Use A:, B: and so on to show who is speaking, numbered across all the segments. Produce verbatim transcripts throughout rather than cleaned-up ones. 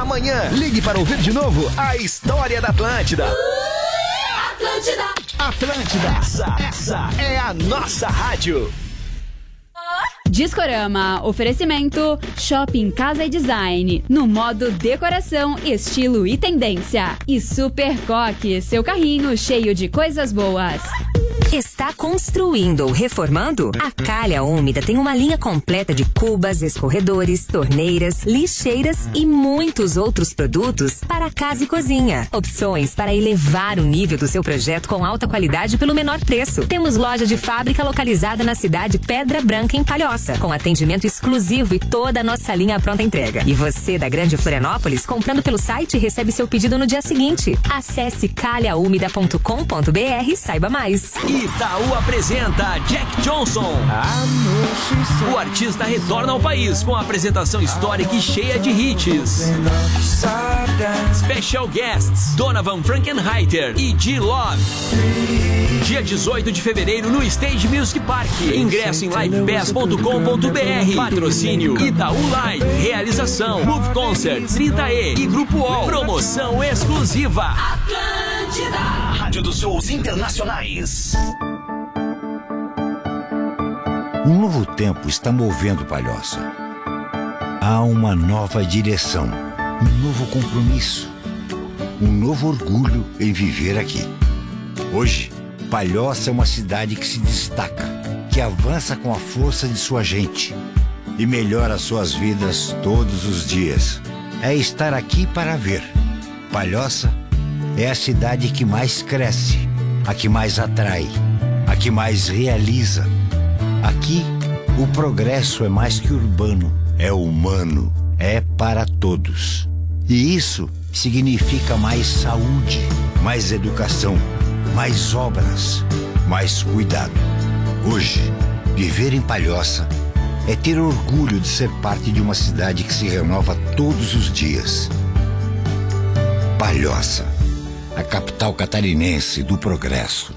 A: Amanhã, ligue para ouvir de novo a história da Atlântida.
B: Atlântida.
A: Atlântida, essa, essa é a nossa rádio.
C: Discorama, oferecimento Shopping Casa e Design, no modo decoração, estilo e tendência. E Super Coque, seu carrinho cheio de coisas boas.
D: Está construindo ou reformando? A Calha Úmida tem uma linha completa de cubas, escorredores, torneiras, lixeiras e muitos outros produtos para casa e cozinha. Opções para elevar o nível do seu projeto com alta qualidade pelo menor preço. Temos loja de fábrica localizada na cidade Pedra Branca, em Palhoça, com atendimento exclusivo e toda a nossa linha à pronta entrega. E você da Grande Florianópolis, comprando pelo site, recebe seu pedido no dia seguinte. Acesse calha úmida ponto com ponto b r e saiba mais.
E: Itaú apresenta Jack Johnson. O artista retorna ao país com a apresentação histórica e cheia de hits. Special guests Donovan Frankenheiter e G-Love. Dia dezoito de fevereiro no Stage Music Park. Ingresso em live pass ponto com ponto b r. Patrocínio Itaú Live. Realização Move Concerts, trinta E e Grupo O. Promoção exclusiva
A: Atlântida, a rádio dos shows internacionais.
F: Um novo tempo está movendo Palhoça. Há uma nova direção, um novo compromisso, um novo orgulho em viver aqui. Hoje, Palhoça é uma cidade que se destaca, que avança com a força de sua gente e melhora suas vidas todos os dias. É estar aqui para ver. Palhoça é a cidade que mais cresce, a que mais atrai, a que mais realiza. Aqui, o progresso é mais que urbano, é humano, é para todos. E isso significa mais saúde, mais educação, mais obras, mais cuidado. Hoje, viver em Palhoça é ter orgulho de ser parte de uma cidade que se renova todos os dias. Palhoça, a capital catarinense do progresso.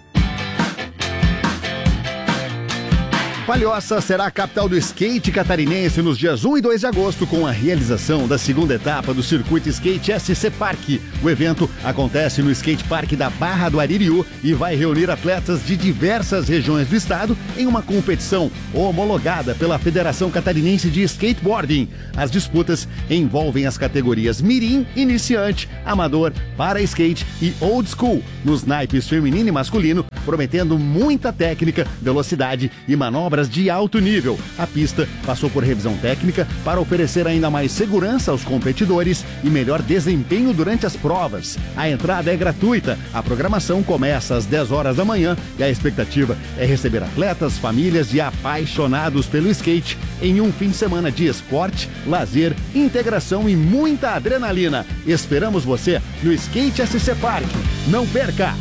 G: Palhoça será a capital do skate catarinense nos dias um e dois de agosto, com a realização da segunda etapa do Circuito Skate S C Park. O evento acontece no Skate Park da Barra do Aririú e vai reunir atletas de diversas regiões do estado em uma competição homologada pela Federação Catarinense de Skateboarding. As disputas envolvem as categorias Mirim, Iniciante, Amador, Para Skate e Old School, nos naipes feminino e masculino, prometendo muita técnica, velocidade e manobras de alto nível. A pista passou por revisão técnica para oferecer ainda mais segurança aos competidores e melhor desempenho durante as provas. A entrada é gratuita, a programação começa às dez horas da manhã e a expectativa é receber atletas, famílias e apaixonados pelo skate em um fim de semana de esporte, lazer, integração e muita adrenalina. Esperamos você no Skate S C Park. Não perca!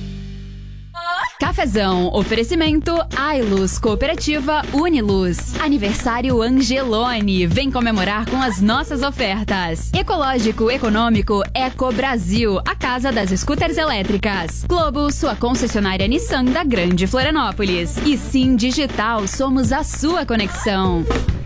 C: Cafezão, oferecimento Ailus, Cooperativa Uniluz. Aniversário Angelone, vem comemorar com as nossas ofertas. Ecológico, econômico, Eco Brasil, a casa das scooters elétricas. Globo, sua concessionária Nissan da Grande Florianópolis. E Sim Digital, somos a sua conexão.